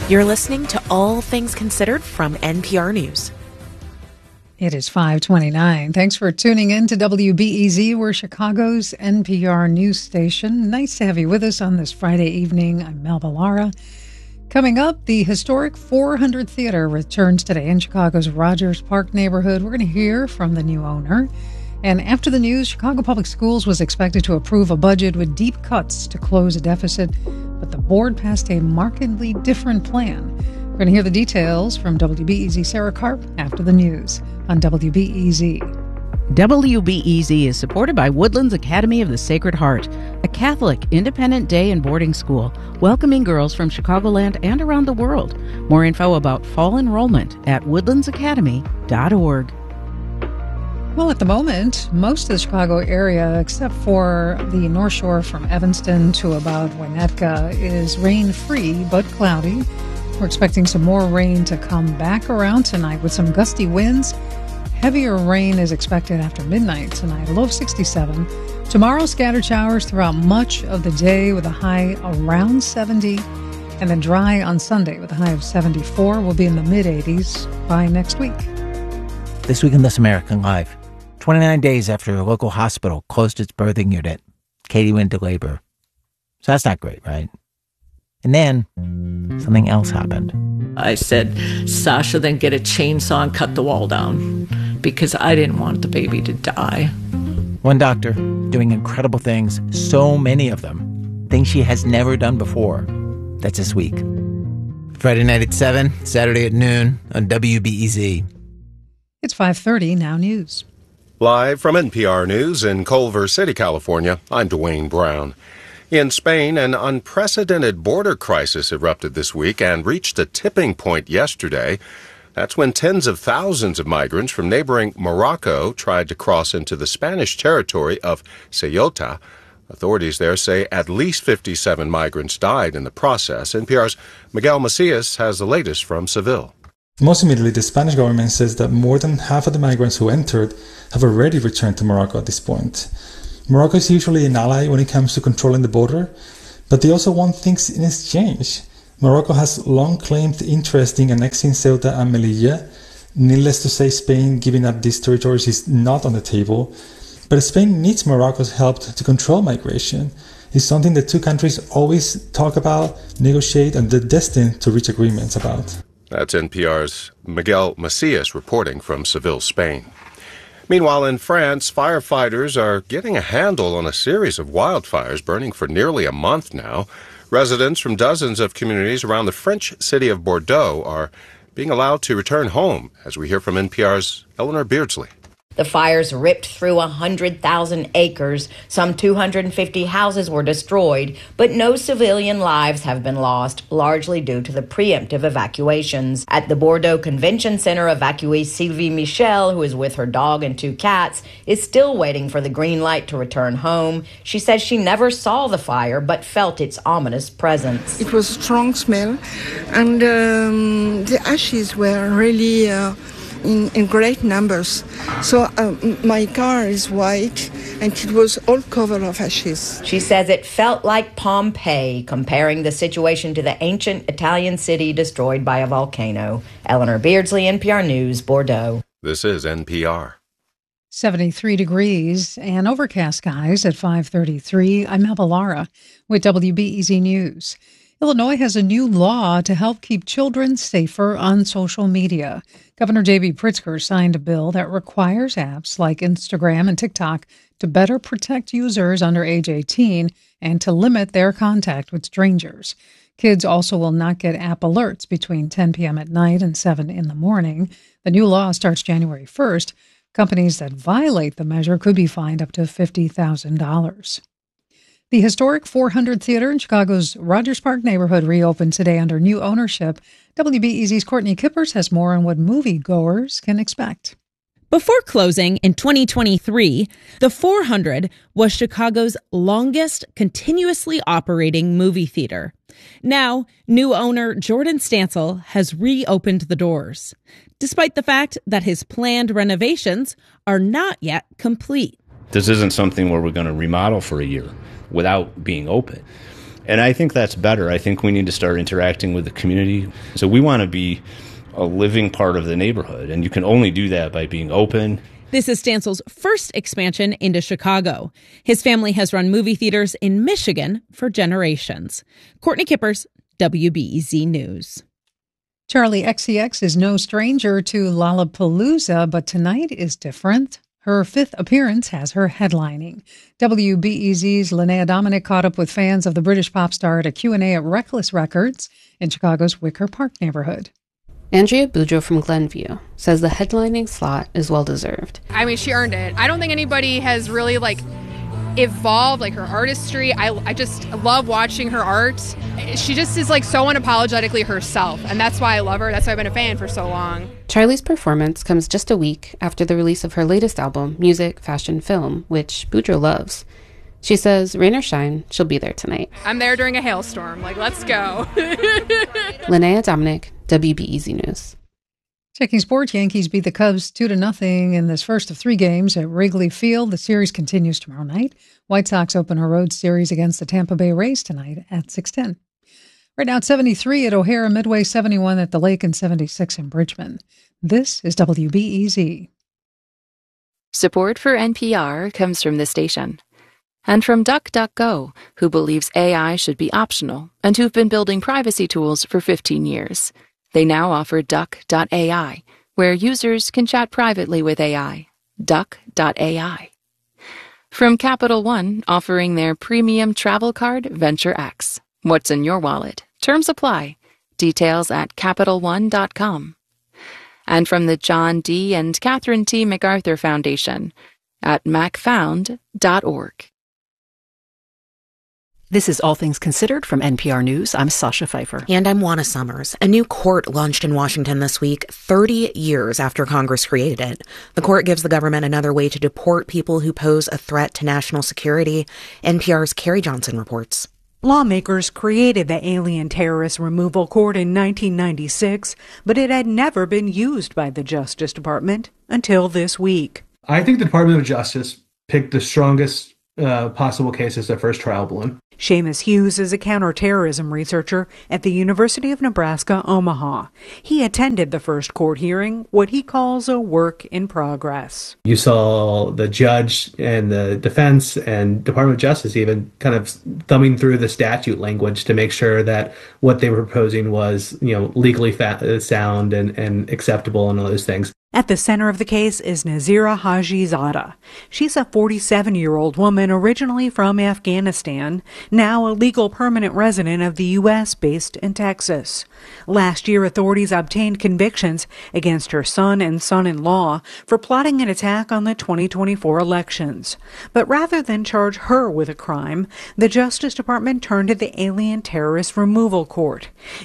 You're listening to All Things Considered from NPR News. It is 5:29. Thanks for tuning in to WBEZ. We're Chicago's NPR news station. Nice to have you with us on this Friday evening. I'm Melba Lara. Coming up, the historic 400 Theater returns today in Chicago's Rogers Park neighborhood. We're going to hear from the new owner. And after the news, Chicago Public Schools was expected to approve a budget with deep cuts to close a deficit, but the board passed a markedly different plan. We're going to hear the details from WBEZ Sarah Karp after the news on WBEZ. WBEZ is supported by Woodlands Academy of the Sacred Heart, a Catholic independent day and boarding school welcoming girls from Chicagoland and around the world. More info about fall enrollment at woodlandsacademy.org. Well, at the moment, most of the Chicago area, except for the North Shore from Evanston to about Winnetka, is rain-free but cloudy. We're expecting some more rain to come back around tonight with some gusty winds. Heavier rain is expected after midnight tonight, a low of 67. Tomorrow, scattered showers throughout much of the day with a high around 70. And then dry on Sunday with a high of 74. We'll be in the mid-80s by next week. This week in This American Life, 29 days after a local hospital closed its birthing unit, Katie went into labor. So that's not great, right? And then something else happened. I said, Sasha, then get a chainsaw and cut the wall down because I didn't want the baby to die. One doctor doing incredible things, so many of them, things she has never done before. That's this week. Friday night at 7, Saturday at noon on WBEZ. It's 5:30, now news. Live from NPR News in Culver City, California, I'm Dwayne Brown. In Spain, an unprecedented border crisis erupted this week and reached a tipping point yesterday. That's when tens of thousands of migrants from neighboring Morocco tried to cross into the Spanish territory of Ceuta. Authorities there say at least 57 migrants died in the process. NPR's Miguel Macias has the latest from Seville. Most immediately, the Spanish government says that more than half of the migrants who entered have already returned to Morocco at this point. Morocco is usually an ally when it comes to controlling the border, but they also want things in exchange. Morocco has long claimed interest in annexing Ceuta and Melilla. Needless to say, Spain giving up these territories is not on the table, but Spain needs Morocco's help to control migration. It's something the two countries always talk about, negotiate, and they're destined to reach agreements about. That's NPR's Miguel Macias reporting from Seville, Spain. Meanwhile, in France, firefighters are getting a handle on a series of wildfires burning for nearly a month now. Residents from dozens of communities around the French city of Bordeaux are being allowed to return home, as we hear from NPR's Eleanor Beardsley. The fires ripped through 100,000 acres. Some 250 houses were destroyed, but no civilian lives have been lost, largely due to the preemptive evacuations. At the Bordeaux Convention Center, evacuee Sylvie Michel, who is with her dog and 2 cats, is still waiting for the green light to return home. She says she never saw the fire, but felt its ominous presence. It was a strong smell, and the ashes were really in great numbers. So my car is white and it was all covered of ashes. She says it felt like Pompeii, comparing the situation to the ancient Italian city destroyed by a volcano. Eleanor Beardsley, NPR News, Bordeaux. This is NPR. 73 degrees and overcast skies at 5:33. I'm Melba Lara with WBEZ News. Illinois has a new law to help keep children safer on social media. Governor J.B. Pritzker signed a bill that requires apps like Instagram and TikTok to better protect users under age 18 and to limit their contact with strangers. Kids also will not get app alerts between 10 p.m. at night and 7 in the morning. The new law starts January 1st. Companies that violate the measure could be fined up to $50,000. The historic 400 Theater in Chicago's Rogers Park neighborhood reopened today under new ownership. WBEZ's Courtney Kippers has more on what moviegoers can expect. Before closing in 2023, the 400 was Chicago's longest continuously operating movie theater. Now, new owner Jordan Stansel has reopened the doors, despite the fact that his planned renovations are not yet complete. This isn't something where we're going to remodel for a year without being open. And I think that's better. I think we need to start interacting with the community. So we want to be a living part of the neighborhood, and you can only do that by being open. This is Stancil's first expansion into Chicago. His family has run movie theaters in Michigan for generations. Courtney Kippers, WBEZ News. Charli XCX is no stranger to Lollapalooza, but tonight is different. Her fifth appearance has her headlining. WBEZ's Linnea Dominic caught up with fans of the British pop star at a Q&A at Reckless Records in Chicago's Wicker Park neighborhood. Andrea Boudreau from Glenview says the headlining slot is well-deserved. I mean, she earned it. I don't think anybody has really, evolved, her artistry. I just love watching her art. She just is, so unapologetically herself, and that's why I love her. That's why I've been a fan for so long. Charli's performance comes just a week after the release of her latest album, Music, Fashion, Film, which Boudreau loves. She says, rain or shine, she'll be there tonight. I'm there during a hailstorm. Let's go. Linnea Dominic, WBEZ News. Checking sports, Yankees beat the Cubs 2-0 in this first of three games at Wrigley Field. The series continues tomorrow night. White Sox open a road series against the Tampa Bay Rays tonight at 6:10. Right now it's 73 at O'Hara, Midway 71 at the Lake, and 76 in Bridgman. This is WBEZ. Support for NPR comes from this station. And from DuckDuckGo, who believes AI should be optional and who've been building privacy tools for 15 years. They now offer Duck.ai, where users can chat privately with AI. Duck.ai. From Capital One, offering their premium travel card, Venture X. What's in your wallet? Terms apply. Details at CapitalOne.com. And from the John D. and Catherine T. MacArthur Foundation at macfound.org. This is All Things Considered from NPR News. I'm Sasha Pfeiffer. And I'm Juana Summers. A new court launched in Washington this week, 30 years after Congress created it. The court gives the government another way to deport people who pose a threat to national security. NPR's Carrie Johnson reports. Lawmakers created the Alien Terrorist Removal Court in 1996, but it had never been used by the Justice Department until this week. I think the Department of Justice picked the strongest possible case as their first trial balloon. Seamus Hughes is a counterterrorism researcher at the University of Nebraska, Omaha. He attended the first court hearing, what he calls a work in progress. You saw the judge and the defense and Department of Justice even kind of thumbing through the statute language to make sure that what they were proposing was, legally sound and acceptable and all those things. At the center of the case is Nazira Hajizadeh. She's a 47-year-old woman originally from Afghanistan, now a legal permanent resident of the U.S. based in Texas. Last year, authorities obtained convictions against her son and son-in-law for plotting an attack on the 2024 elections. But rather than charge her with a crime, the Justice Department turned to the Alien Terrorist Removal Court.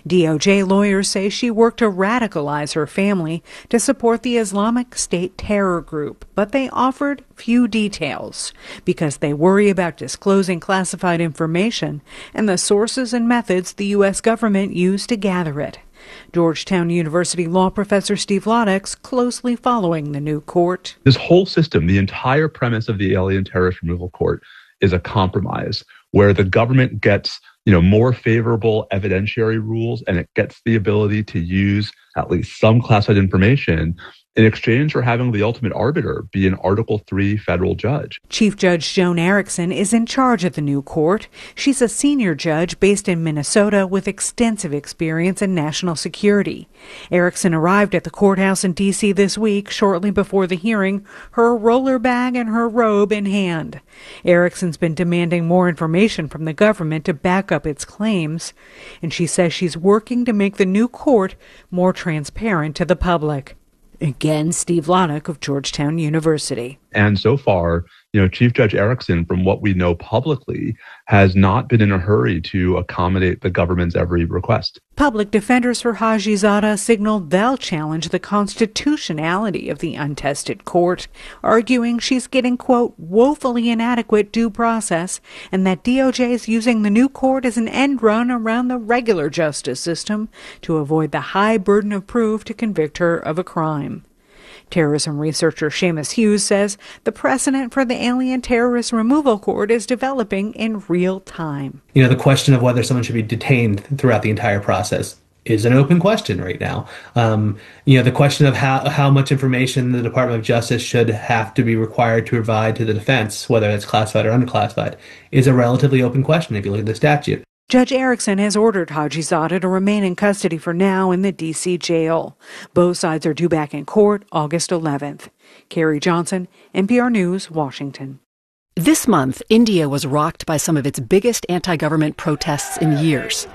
DOJ lawyers say she worked to radicalize her family to support the Islamic State terror group, but they offered few details because they worry about disclosing classified information and the sources and methods the U.S. government used to gather it. Georgetown University law professor Steve Lodek's closely following the new court. This whole system, the entire premise of the Alien Terrorist Removal Court, is a compromise where the government gets more favorable evidentiary rules, and it gets the ability to use at least some classified information in exchange for having the ultimate arbiter be an Article III federal judge. Chief Judge Joan Erickson is in charge of the new court. She's a senior judge based in Minnesota with extensive experience in national security. Erickson arrived at the courthouse in D.C. this week, shortly before the hearing, her roller bag and her robe in hand. Erickson's been demanding more information from the government to back up its claims, and she says she's working to make the new court more transparent to the public. Again, Steve Lodek of Georgetown University. And so far, Chief Judge Erickson, from what we know publicly, has not been in a hurry to accommodate the government's every request. Public defenders for Hajizadeh signaled they'll challenge the constitutionality of the untested court, arguing she's getting, quote, woefully inadequate due process, and that DOJ is using the new court as an end run around the regular justice system to avoid the high burden of proof to convict her of a crime. Terrorism researcher Seamus Hughes says the precedent for the Alien Terrorist Removal Court is developing in real time. The question of whether someone should be detained throughout the entire process is an open question right now. The question of how much information the Department of Justice should have to be required to provide to the defense, whether it's classified or unclassified, is a relatively open question if you look at the statute. Judge Erickson has ordered Hajizadeh to remain in custody for now in the D.C. jail. Both sides are due back in court August 11th. Carrie Johnson, NPR News, Washington. This month, India was rocked by some of its biggest anti-government protests in years.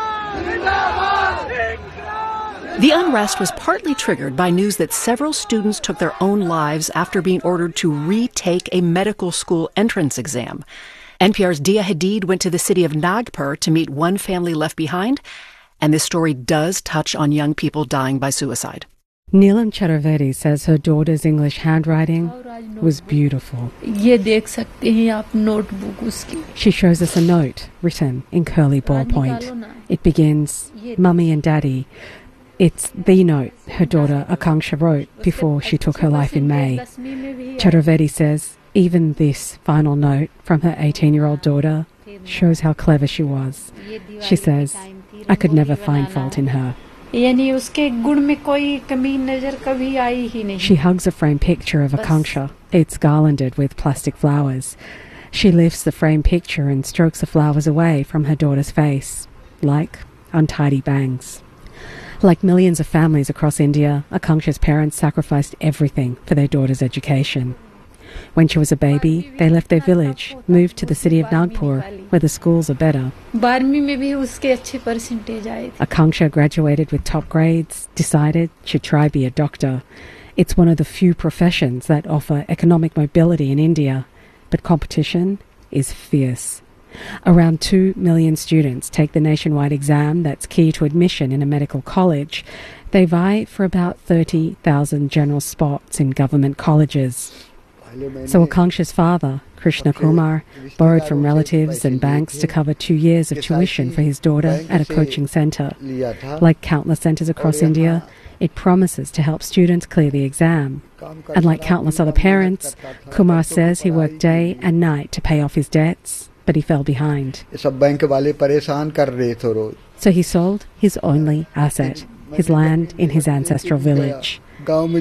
The unrest was partly triggered by news that several students took their own lives after being ordered to retake a medical school entrance exam. NPR's Dia Hadid went to the city of Nagpur to meet one family left behind, and this story does touch on young people dying by suicide. Neelam Chaturvedi says her daughter's English handwriting was beautiful. She shows us a note written in curly ballpoint. It begins, "Mummy and Daddy." It's the note her daughter Akanksha wrote before she took her life in May. Chaturvedi says even this final note from her 18-year-old daughter shows how clever she was. She says, "I could never find fault in her." She hugs a framed picture of Akanksha. It's garlanded with plastic flowers. She lifts the framed picture and strokes the flowers away from her daughter's face, like untidy bangs. Like millions of families across India, Akanksha's parents sacrificed everything for their daughter's education. When she was a baby, they left their village, moved to the city of Nagpur, where the schools are better. Akanksha graduated with top grades, decided she'd try be a doctor. It's one of the few professions that offer economic mobility in India, but competition is fierce. Around 2 million students take the nationwide exam that's key to admission in a medical college. They vie for about 30,000 general spots in government colleges. So Akanksha's father, Krishna Kumar, borrowed from relatives and banks to cover 2 years of tuition for his daughter at a coaching centre. Like countless centres across India, it promises to help students clear the exam. And like countless other parents, Kumar says he worked day and night to pay off his debts, but he fell behind. So he sold his only asset, his land in his ancestral village. Kumar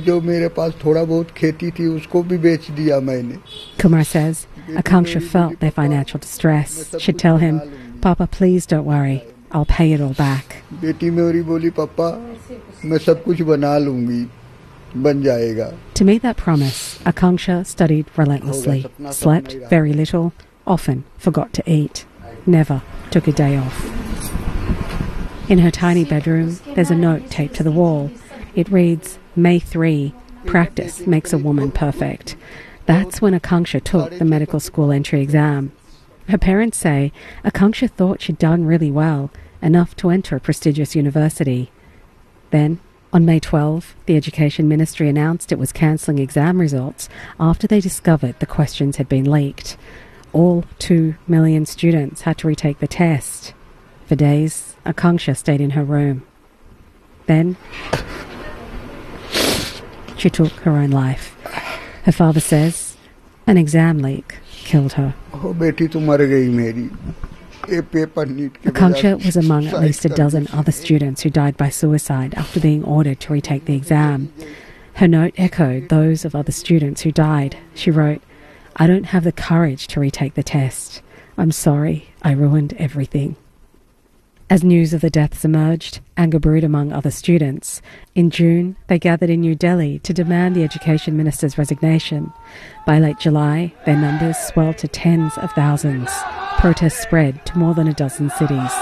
says Akanksha felt their financial distress. She'd tell him, "Papa, please don't worry, I'll pay it all back." To meet that promise, Akanksha studied relentlessly, slept very little, often forgot to eat, never took a day off. In her tiny bedroom, there's a note taped to the wall. It reads, "May 3, practice makes a woman perfect." That's when Akanksha took the medical school entry exam. Her parents say Akanksha thought she'd done really well, enough to enter a prestigious university. Then, on May 12, the Education Ministry announced it was cancelling exam results after they discovered the questions had been leaked. All 2 million students had to retake the test. For days, Akanksha stayed in her room. Then she took her own life. Her father says an exam leak killed her. Akanksha was among at least a dozen other students who died by suicide after being ordered to retake the exam. Her note echoed those of other students who died. She wrote, "I don't have the courage to retake the test. I'm sorry, I ruined everything." As news of the deaths emerged, anger brewed among other students. In June, they gathered in New Delhi to demand the Education Minister's resignation. By late July, their numbers swelled to tens of thousands. Protests spread to more than a dozen cities.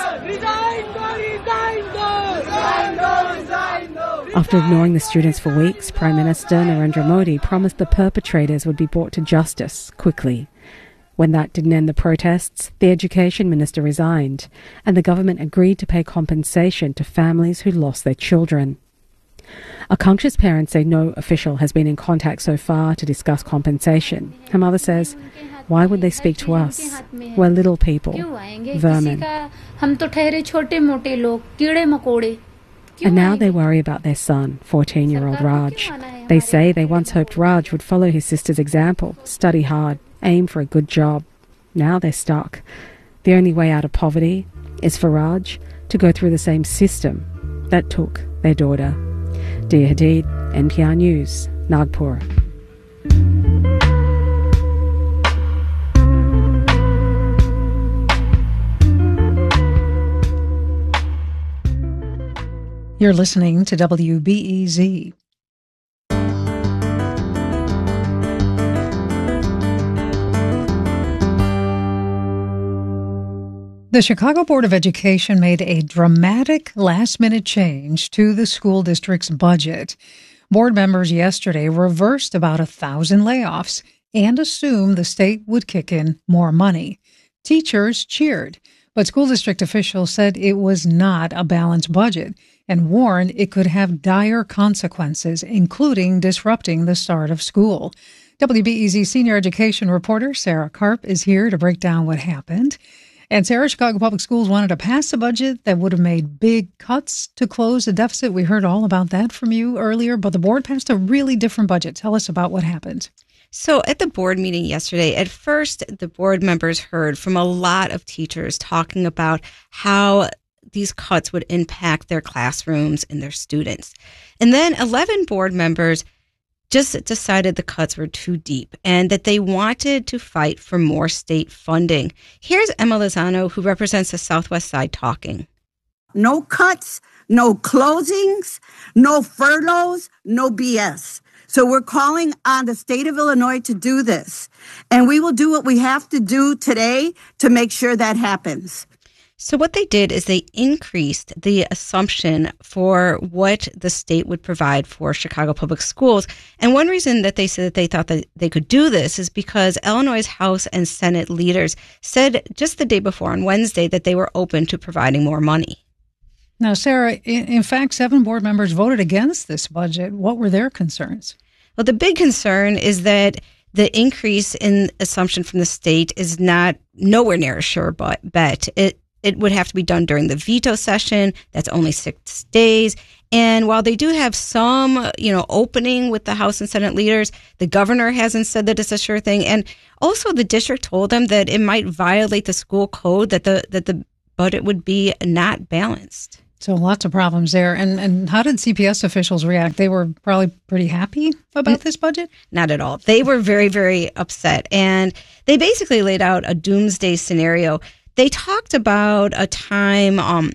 After ignoring the students for weeks, Prime Minister Narendra Modi promised the perpetrators would be brought to justice quickly. When that didn't end the protests, the Education Minister resigned, and the government agreed to pay compensation to families who lost their children. Akanksha's parents say no official has been in contact so far to discuss compensation. Her mother says, "Why would they speak to us? We're little people, vermin." And now they worry about their son, 14-year-old Raj. They say they once hoped Raj would follow his sister's example, study hard, aim for a good job. Now they're stuck. The only way out of poverty is for Raj to go through the same system that took their daughter. Dia Hadid, NPR News, Nagpur. You're listening to WBEZ. The Chicago Board of Education made a dramatic last-minute change to the school district's budget. Board members yesterday reversed about 1,000 layoffs and assumed the state would kick in more money. Teachers cheered, but school district officials said it was not a balanced budget and warned it could have dire consequences, including disrupting the start of school. WBEZ senior education reporter Sarah Karp is here to break down what happened. And Sarah, Chicago Public Schools wanted to pass a budget that would have made big cuts to close the deficit. We heard all about that from you earlier, but the board passed a really different budget. Tell us about what happened. So at the board meeting yesterday, at first, the board members heard from a lot of teachers talking about how these cuts would impact their classrooms and their students. And then 11 board members just decided the cuts were too deep and that they wanted to fight for more state funding. Here's Emma Lozano, who represents the Southwest Side, talking. No cuts, no closings, no furloughs, no BS. So we're calling on the state of Illinois to do this. And we will do what we have to do today to make sure that happens. So what they did is they increased the assumption for what the state would provide for Chicago Public Schools. And one reason that they said that they thought that they could do this is because Illinois' House and Senate leaders said just the day before on Wednesday that they were open to providing more money. Now, Sarah, in fact, 7 board members voted against this budget. What were their concerns? Well, the big concern is that the increase in assumption from the state is nowhere near a sure bet. It would have to be done during the veto session. That's only 6 days. And while they do have some, opening with the House and Senate leaders, the governor hasn't said that it's a sure thing. And also the district told them that it might violate the school code, that the budget would be not balanced. So lots of problems there. And how did CPS officials react? They were probably pretty happy about this budget? Not at all. They were very, very upset. And they basically laid out a doomsday scenario. They talked about a time,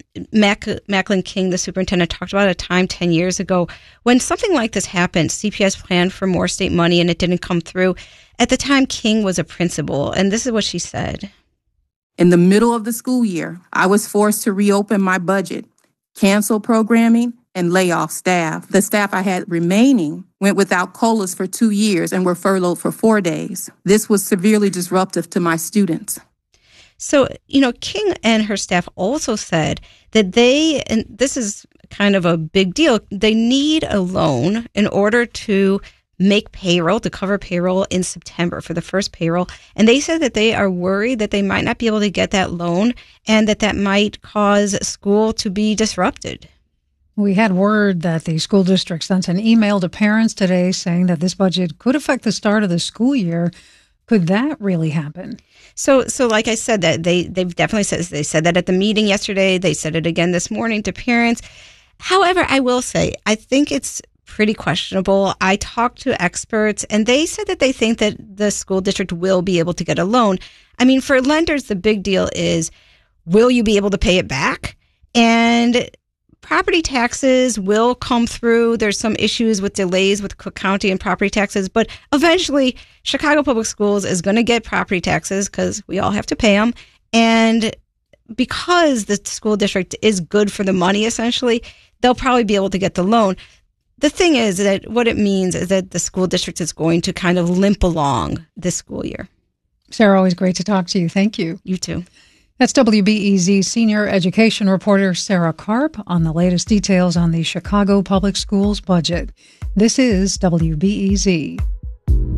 Macklin King, the superintendent, talked about a time 10 years ago when something like this happened. CPS planned for more state money and it didn't come through. At the time, King was a principal, and this is what she said. In the middle of the school year, I was forced to reopen my budget, cancel programming, and lay off staff. The staff I had remaining went without COLAs for 2 years and were furloughed for 4 days. This was severely disruptive to my students. So, King and her staff also said that and this is kind of a big deal, they need a loan in order to make payroll, to cover payroll in September for the first payroll. And they said that they are worried that they might not be able to get that loan and that might cause school to be disrupted. We had word that the school district sent an email to parents today saying that this budget could affect the start of the school year. Could that really happen? So like I said, that they've definitely said, they said that at the meeting yesterday. They said it again this morning to parents. However, I will say, I think it's pretty questionable. I talked to experts and they said that they think that the school district will be able to get a loan. I mean, for lenders, the big deal is, will you be able to pay it back? And property taxes will come through. There's some issues with delays with Cook County and property taxes, but eventually Chicago Public Schools is going to get property taxes because we all have to pay them. And because the school district is good for the money, essentially, they'll probably be able to get the loan. The thing is that what it means is that the school district is going to kind of limp along this school year. Sarah, always great to talk to you. Thank you. You too. That's WBEZ senior education reporter Sarah Karp on the latest details on the Chicago Public Schools budget. This is WBEZ.